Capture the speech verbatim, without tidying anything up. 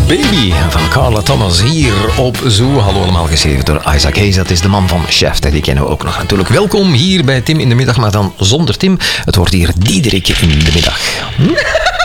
Baby van Carla Thomas hier op Zoo. Hallo allemaal, geschreven door Isaac Hayes. Dat is de man van Chef, die kennen we ook nog natuurlijk. Welkom hier bij Tim in de middag, maar dan zonder Tim. Het wordt hier Diederik in de middag. Hm?